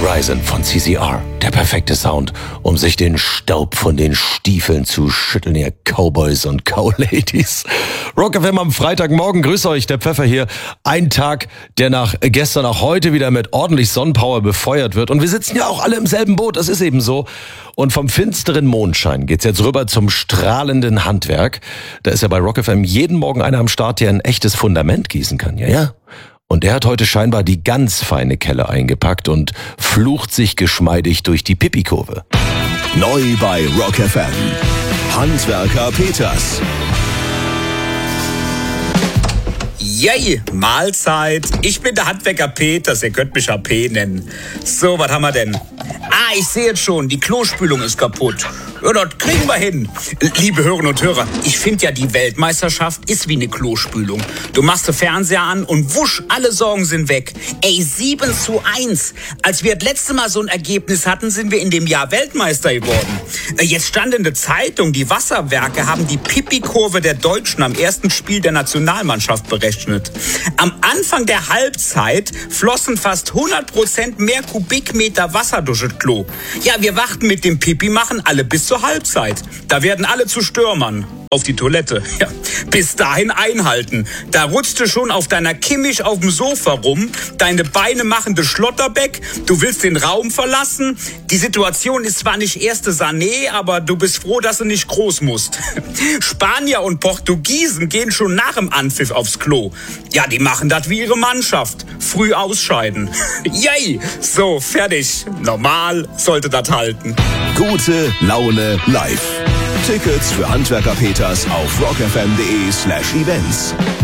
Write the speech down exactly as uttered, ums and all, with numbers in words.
Horizon von C C R. Der perfekte Sound, um sich den Staub von den Stiefeln zu schütteln, ihr Cowboys und Cowladies. Rock F M am Freitagmorgen, grüß euch, der Pfeffer hier. Ein Tag, der nach gestern auch heute wieder mit ordentlich Sonnenpower befeuert wird. Und wir sitzen ja auch alle im selben Boot, das ist eben so. Und vom finsteren Mondschein geht's jetzt rüber zum strahlenden Handwerk. Da ist ja bei Rock F M jeden Morgen einer am Start, der ein echtes Fundament gießen kann, ja, ja. Und der hat heute scheinbar die ganz feine Kelle eingepackt und flucht sich geschmeidig durch die Pipi-Kurve. Neu bei Rock F M. Handwerker Peters. Yay, Mahlzeit. Ich bin der Handwerker Peters, ihr könnt mich A P nennen. So, was haben wir denn? Ah, ich sehe jetzt schon, die Klospülung ist kaputt. Ja, das kriegen wir hin. Liebe Hörerinnen und Hörer, ich finde ja, die Weltmeisterschaft ist wie eine Klospülung. Du machst den Fernseher an und wusch, alle Sorgen sind weg. Ey, sieben zu eins. Als wir das letzte Mal so ein Ergebnis hatten, sind wir in dem Jahr Weltmeister geworden. Jetzt stand in der Zeitung, die Wasserwerke haben die Pipi-Kurve der Deutschen am ersten Spiel der Nationalmannschaft berechnet. Am Anfang der Halbzeit flossen fast hundert Prozent mehr Kubikmeter Wasser durch das Klo. Ja, wir warten mit dem Pipi machen alle bis zur Halbzeit. Da werden alle zu Stürmern. Auf die Toilette. Ja, bis dahin einhalten. Da rutschst du schon auf deiner Kimmich auf dem Sofa rum. Deine Beine machen de Schlotterbeck. Du willst den Raum verlassen. Die Situation ist zwar nicht erste Sané, aber du bist froh, dass du nicht groß musst. Spanier und Portugiesen gehen schon nach dem Anpfiff aufs Klo. Ja, die machen das wie ihre Mannschaft. Früh ausscheiden. Yay! So, fertig. Normal sollte das halten. Gute Laune live. Tickets für Handwerker Peters auf rockfm.de slash events.